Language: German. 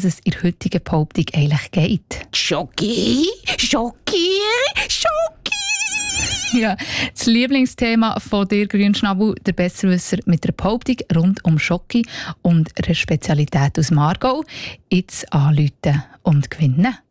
es in der heutigen Behauptung eigentlich geht. Schoki. Ja, das Lieblingsthema von dir, Grünschnabel, der Besserwisser mit der Behauptung rund um Schoki und einer Spezialität aus Margau. Jetzt anrufen und gewinnen.